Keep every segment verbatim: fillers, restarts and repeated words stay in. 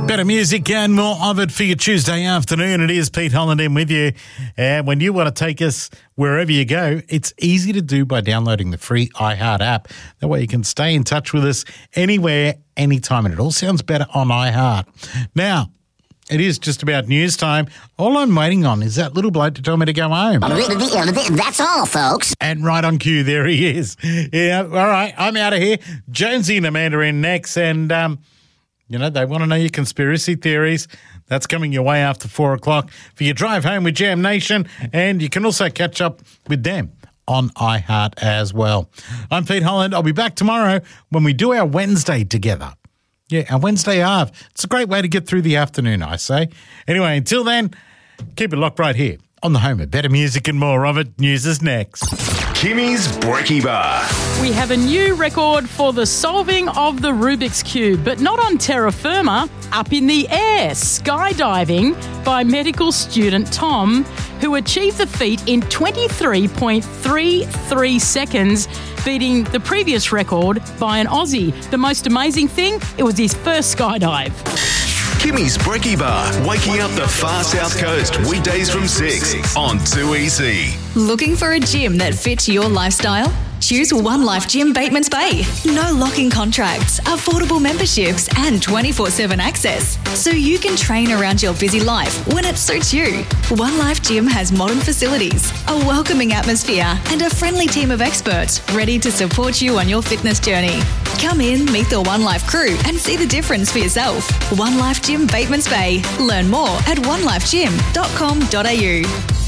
Better music and more of it for your Tuesday afternoon. It is Pete Holland in with you. And when you want to take us wherever you go, it's easy to do by downloading the free iHeart app. That way you can stay in touch with us anywhere, anytime. And it all sounds better on iHeart. Now, it is just about news time. All I'm waiting on is that little bloke to tell me to go home. That's all, folks. And right on cue, there he is. Yeah, all right, I'm out of here. Jonesy and Amanda are in next. And, um, you know, they want to know your conspiracy theories. That's coming your way after four o'clock for your drive home with Jam Nation. And you can also catch up with them on iHeart as well. I'm Pete Holland. I'll be back tomorrow when we do our Wednesday together. Yeah, our Wednesday Ave. It's a great way to get through the afternoon, I say. Anyway, until then, keep it locked right here on the home of better music and more of it. News is next. Kimmy's Brekkie Bar. We have a new record for the solving of the Rubik's Cube, but not on terra firma, up in the air, skydiving by medical student Tom, who achieved the feat in twenty-three point three three seconds, beating the previous record by an Aussie. The most amazing thing, it was his first skydive. Kimmy's Brekkie Bar, waking up the far south coast, weekdays from six on two E C. Looking for a gym that fits your lifestyle? Choose One Life Gym Batemans Bay. No locking contracts, affordable memberships and twenty-four seven access. So you can train around your busy life when it suits you. One Life Gym has modern facilities, a welcoming atmosphere and a friendly team of experts ready to support you on your fitness journey. Come in, meet the One Life crew and see the difference for yourself. One Life Gym Batemans Bay. Learn more at one life gym dot com dot a u.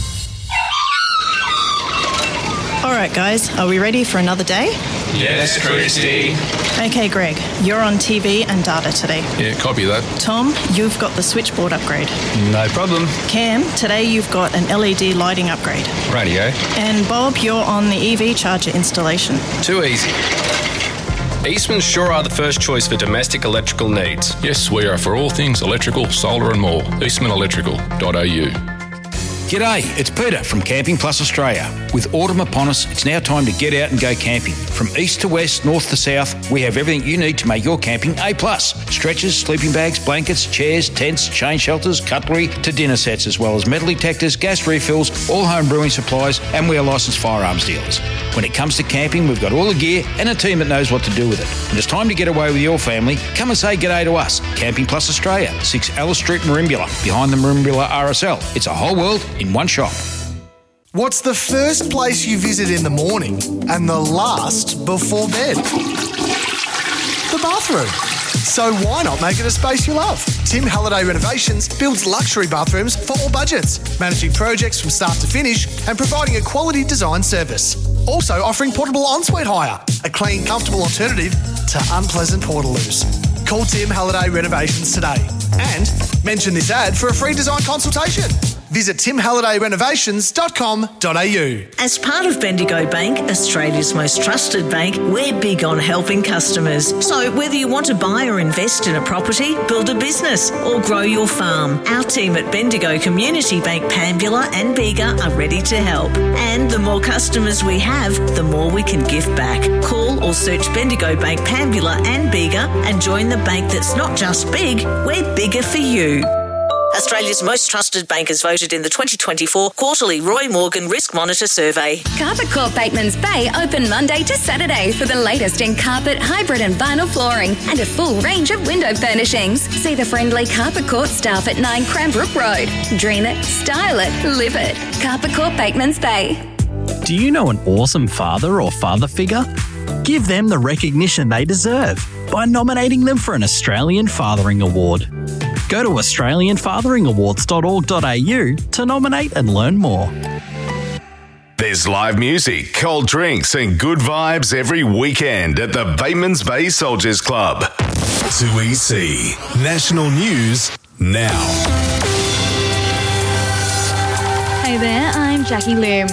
All right, guys, are we ready for another day? Yes, Christy. Okay, Greg, you're on T V and data today. Yeah, copy that. Tom, you've got the switchboard upgrade. No problem. Cam, today you've got an L E D lighting upgrade. Radio. And Bob, you're on the E V charger installation. Too easy. Eastman sure are the first choice for domestic electrical needs. Yes, we are for all things electrical, solar and more. eastman electrical dot a u. G'day, it's Peter from Camping Plus Australia. With autumn upon us, it's now time to get out and go camping. From east to west, north to south, we have everything you need to make your camping A plus. Stretchers, sleeping bags, blankets, chairs, tents, chain shelters, cutlery to dinner sets, as well as metal detectors, gas refills, all home brewing supplies, and we are licensed firearms dealers. When it comes to camping, we've got all the gear and a team that knows what to do with it. When it's time to get away with your family, come and say g'day to us. Camping Plus Australia, six Alice Street, Merimbula, behind the Merimbula R S L. It's a whole world in one shop. What's the first place you visit in the morning and the last before bed? The bathroom. So why not make it a space you love? Tim Halliday Renovations builds luxury bathrooms for all budgets, managing projects from start to finish and providing a quality design service. Also offering portable ensuite hire, a clean, comfortable alternative to unpleasant portaloos. Call Tim Halliday Renovations today and mention this ad for a free design consultation. Visit tim halliday renovations dot com dot a u. As part of Bendigo Bank, Australia's most trusted bank, we're big on helping customers. So whether you want to buy or invest in a property, build a business or grow your farm, our team at Bendigo Community Bank Pambula and Bega are ready to help. And the more customers we have, the more we can give back. Call or search Bendigo Bank Pambula and Bega and join the bank that's not just big, we're bigger for you. Australia's most trusted bank is voted in the twenty twenty-four quarterly Roy Morgan Risk Monitor Survey. Carpet Corp Batemans Bay open Monday to Saturday for the latest in carpet, hybrid and vinyl flooring and a full range of window furnishings. See the friendly Carpet Corp staff at nine Cranbrook Road. Dream it, style it, live it. Carpet Corp Batemans Bay. Do you know an awesome father or father figure? Give them the recognition they deserve by nominating them for an Australian Fathering Award. Go to australian fathering awards dot org dot a u to nominate and learn more. There's live music, cold drinks and good vibes every weekend at the Batemans Bay Soldiers Club. two E C National News now. Hey there, I'm Jackie Lim.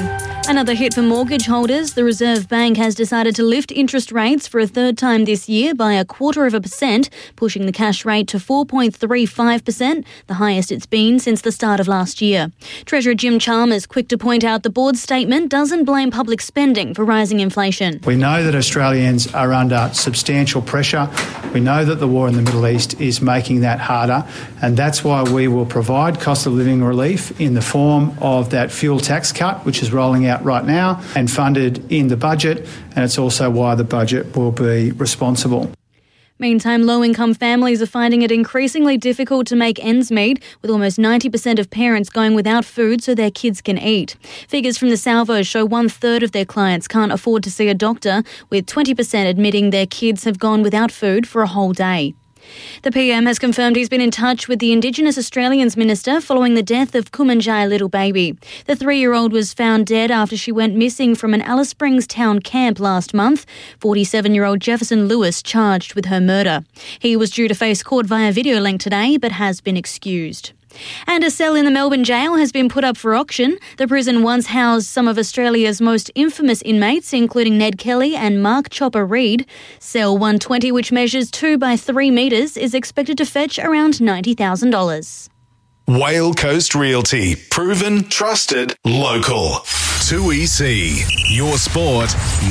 Another hit for mortgage holders. The Reserve Bank has decided to lift interest rates for a third time this year by a quarter of a percent, pushing the cash rate to four point three five percent, the highest it's been since the start of last year. Treasurer Jim Chalmers quick to point out the board's statement doesn't blame public spending for rising inflation. We know that Australians are under substantial pressure. We know that the war in the Middle East is making that harder, and that's why we will provide cost of living relief in the form of that fuel tax cut, which is rolling out right now and funded in the budget, and it's also why the budget will be responsible. Meantime, low-income families are finding it increasingly difficult to make ends meet, with almost ninety percent of parents going without food so their kids can eat. Figures from the Salvo show one-third of their clients can't afford to see a doctor, with twenty percent admitting their kids have gone without food for a whole day. The P M has confirmed he's been in touch with the Indigenous Australians Minister following the death of Kumanjai little baby. The three-year-old was found dead after she went missing from an Alice Springs town camp last month. forty-seven-year-old Jefferson Lewis charged with her murder. He was due to face court via video link today but has been excused. And a cell in the Melbourne jail has been put up for auction. The prison once housed some of Australia's most infamous inmates, including Ned Kelly and Mark Chopper Reed. Cell one twenty, which measures two by three metres, is expected to fetch around ninety thousand dollars. Whale Coast Realty. Proven, trusted, local. two E C. Your sport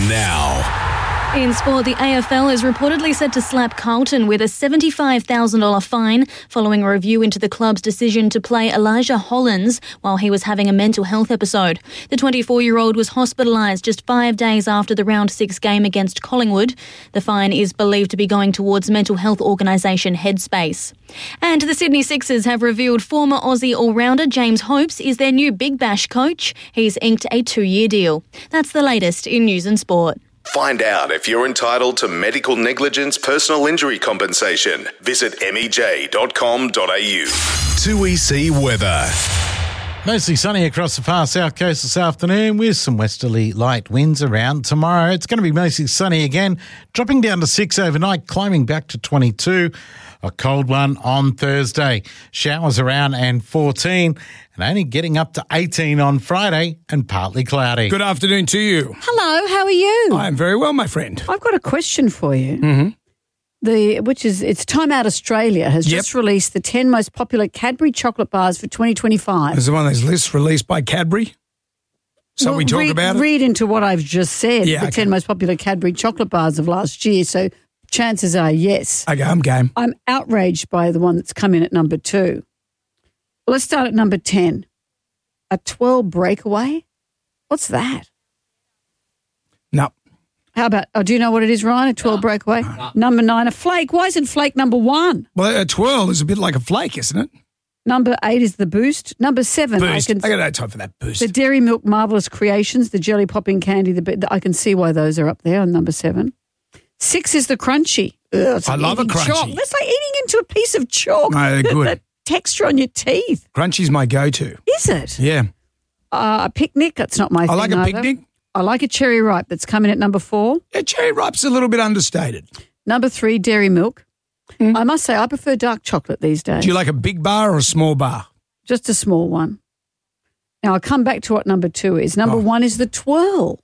now. In sport, the A F L is reportedly set to slap Carlton with a seventy-five thousand dollars fine following a review into the club's decision to play Elijah Hollins while he was having a mental health episode. The twenty-four-year-old was hospitalised just five days after the round six game against Collingwood. The fine is believed to be going towards mental health organisation Headspace. And the Sydney Sixers have revealed former Aussie all-rounder James Hopes is their new Big Bash coach. He's inked a two-year deal. That's the latest in news and sport. Find out if you're entitled to medical negligence personal injury compensation. Visit m e j dot com dot a u. two E C weather. Mostly sunny across the far south coast this afternoon with some westerly light winds around. Tomorrow it's going to be mostly sunny again, dropping down to six overnight, climbing back to twenty-two. A cold one on Thursday. Showers around and fourteen, and only getting up to eighteen on Friday and partly cloudy. Good afternoon to you. Hello, how are you? I am very well, my friend. I've got a question for you. Mm-hmm. The which is it's Time Out Australia has Yep. just released the ten most popular Cadbury chocolate bars for twenty twenty-five. Is it one of those lists released by Cadbury? So Well, we talk read, about it? Read into what I've just said. Yeah, the okay. ten most popular Cadbury chocolate bars of last year. So chances are yes. Okay, I'm game. I'm outraged by the one that's come in at number two. Let's start at number ten. A twelve breakaway? What's that? No. How about, oh, do you know what it is, Ryan? A twelve breakaway? Number nine, a flake. Why isn't flake number one? Well, a twirl is a bit like a flake, isn't it? Number eight is the Boost. Number seven, Boost. I can I got no time for that Boost. the Dairy Milk Marvellous Creations, the jelly popping candy. The, the I can see why those are up there on number seven. Six is the Crunchy. Ugh, it's I like love a eating Crunchy. Chalk. That's like eating into a piece of chalk. No, they're good. That texture on your teeth. Crunchy's my go-to. Is it? Yeah. Uh, a picnic. That's not my I thing like a either. picnic. I like a cherry ripe that's coming at number four. Yeah, cherry ripe's a little bit understated. Number three, Dairy Milk. I must say, I prefer dark chocolate these days. Do you like a big bar or a small bar? Just a small one. Now, I'll come back to what number two is. Number Oh. one is the twirl.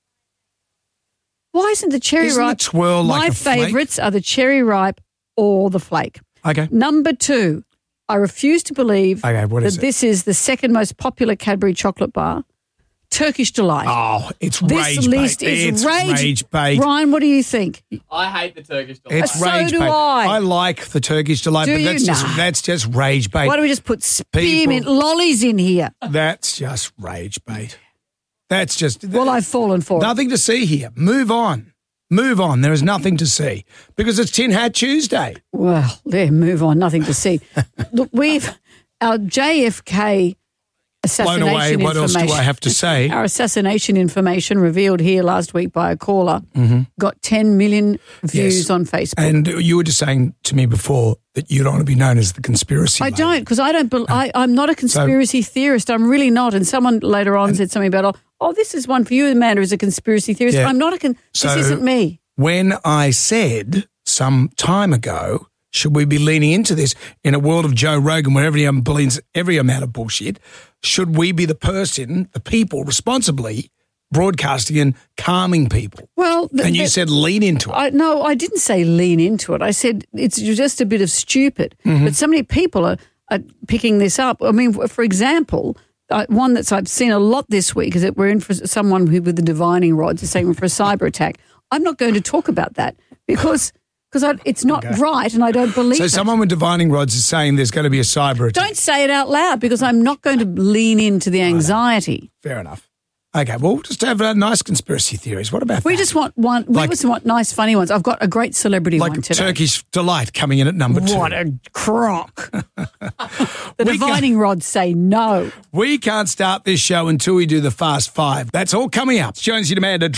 Why isn't the cherry Isn't the ripe? twirl like My a flake? favourites are the cherry ripe or the flake. Okay. Number two, I refuse to believe Okay, what that is it? this is the second most popular Cadbury chocolate bar, Turkish Delight. Oh, it's this rage list bait. is It's rage. rage bait. Ryan, what do you think? I hate the Turkish delight. It's So rage do bait. I. like the Turkish delight, Do but you? that's just Nah. that's just rage bait. Why don't we just put spearmint People- lollies in here? That's just rage bait. That's just Well, I've fallen for it. nothing to see here. Move on. Move on. There is nothing to see because it's Tin Hat Tuesday. Well, there, move on. Nothing to see. Look, we've our J F K assassination Blown away. What else information. do I have to say? Our assassination information revealed here last week by a caller got ten million views Yes. on Facebook. And you were just saying to me before that you don't want to be known as the conspiracy. I lady. don't because I don't. Bel I, I'm not a conspiracy theorist. I'm really not. And someone later on said something about, oh, oh, this is one for you, Amanda, as a conspiracy theorist. Yeah. I'm not a. Con- So this isn't me. When I said some time ago, should we be leaning into this in a world of Joe Rogan where everyone believes every amount of bullshit? Should we be the person, the people responsibly broadcasting and calming people. Well, th- and you th- said lean into it. I, no, I didn't say lean into it. I said it's just a bit of stupid. Mhm. But so many people are, are picking this up. I mean, for example, uh, one that's I've seen a lot this week is that we're in for someone who with the divining rods is saying we're for a cyber attack. I'm not going to talk about that because because it's not Okay. right and I don't believe So it. someone with divining rods is saying there's going to be a cyber attack. Don't say it out loud because I'm not going to lean into the anxiety. Fair enough. Okay, well, we'll just have uh, nice conspiracy theories. What about We that? just want one. We Like- just want nice, funny ones. I've got a great celebrity like one today. Turkish Delight coming in at number two. What a crock! The divining rods say no. We can't start this show until we do the Fast Five. That's all coming up. Jonesy and Amanda.